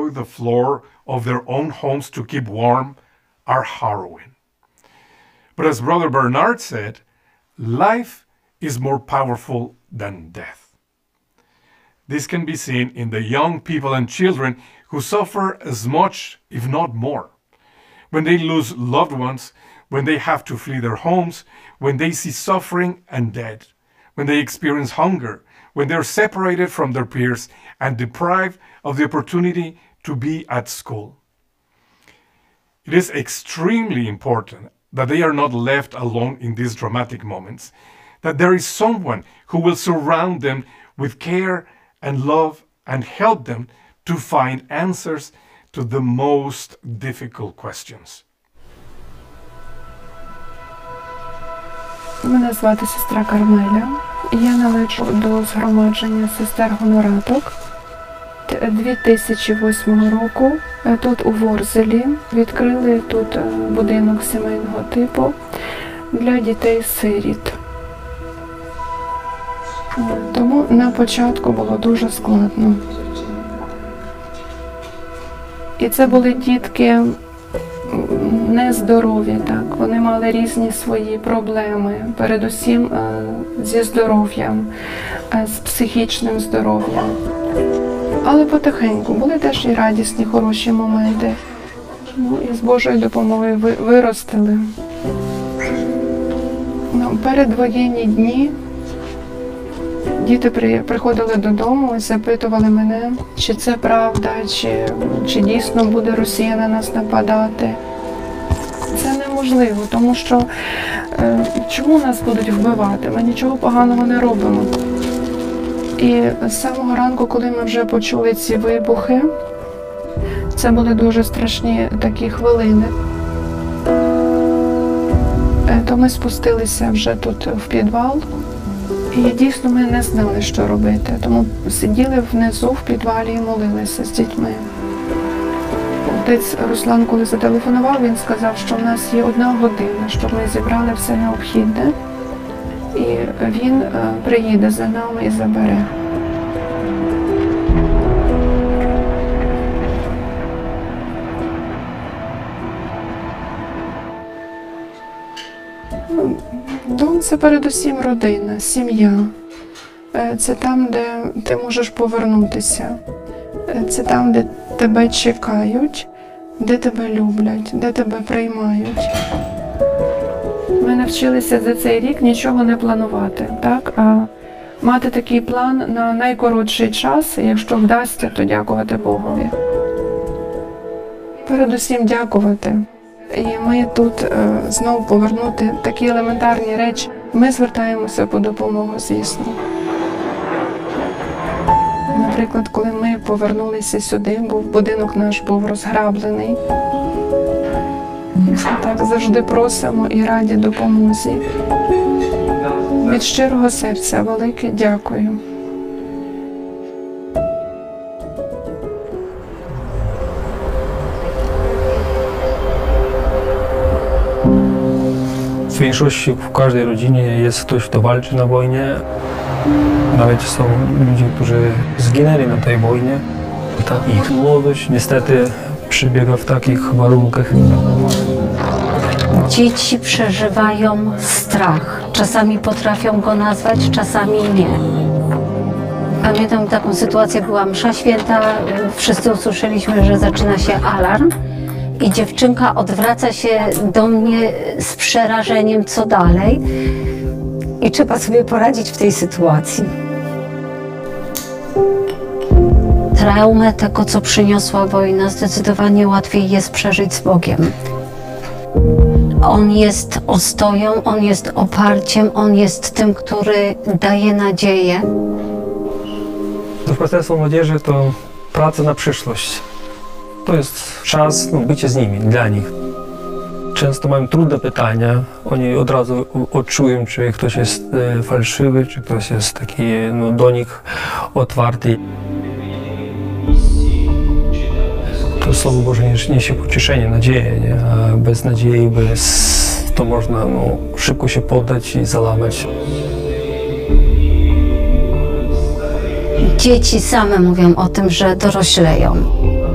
through the floor of their own homes to keep warm are harrowing. But as Brother Bernard said, life is more powerful than death. This can be seen in the young people and children who suffer as much, if not more. When they lose loved ones, when they have to flee their homes, when they see suffering and death, when they experience hunger, when they're separated from their peers and deprived of the opportunity to be at school. It is extremely important that they are not left alone in these dramatic moments, that there is someone who will surround them with care and love and help them to find answers to the most difficult questions. Мене звати сестра Кармеля. Я належу до згромадження сестер Гонораток. 2008 року тут у Ворзелі відкрили тут будинок сімейного типу для дітей-сиріт. Тому на початку було дуже складно. І це були дітки нездорові, так. Вони мали різні свої проблеми, передусім зі здоров'ям, з психічним здоров'ям. Але потихеньку були теж і радісні, хороші моменти. Ну, і з Божою допомогою виростили. Передвоєнні дні діти приходили додому і запитували мене, чи це правда, чи дійсно буде Росія на нас нападати. Це неможливо, тому що чому нас будуть вбивати? Ми нічого поганого не робимо. І з самого ранку, коли ми вже почули ці вибухи, це були дуже страшні такі хвилини, то ми спустилися вже тут в підвал. І дійсно ми не знали, що робити, тому сиділи внизу в підвалі і молилися з дітьми. Отець Руслан, коли зателефонував, він сказав, що в нас є 1 година, щоб ми зібрали все необхідне, і він приїде за нами і забере. Дом – це передусім родина, сім'я. Це там, де ти можеш повернутися. Це там, де тебе чекають, де тебе люблять, де тебе приймають. Ми навчилися за цей рік нічого не планувати, так? А мати такий план на найкоротший час, і якщо вдасться, то дякувати Богові. Передусім дякувати. І ми тут знову повернути такі елементарні речі. Ми звертаємося по допомогу, звісно. Наприклад, коли ми повернулися сюди, будинок наш був розграблений. Так завжди просимо і раді допомозі. Від щирого серця велике дякую. W większości, w każdej rodzinie jest ktoś, kto walczy na wojnie. Nawet są ludzie, którzy zginęli na tej wojnie. Ta ich młodość niestety przebiega w takich warunkach. Dzieci przeżywają strach. Czasami potrafią go nazwać, czasami nie. Pamiętam taką sytuację, była msza święta, wszyscy usłyszeliśmy, że zaczyna się alarm. I dziewczynka odwraca się do mnie z przerażeniem, co dalej. I trzeba sobie poradzić w tej sytuacji. Traumę tego, co przyniosła wojna, zdecydowanie łatwiej jest przeżyć z Bogiem. On jest ostoją, On jest oparciem, On jest tym, który daje nadzieję. Duszpasterstwo młodzieży to praca na przyszłość. To jest czas bycia z nimi, dla nich. Często mają trudne pytania, oni od razu odczują, czy ktoś jest fałszywy, czy ktoś jest taki do nich otwarty. To Słowo Boże niesie pocieszenie, nadzieję, nie? A bez nadziei, to można szybko się poddać i załamać. Dzieci same mówią o tym, że dorośleją.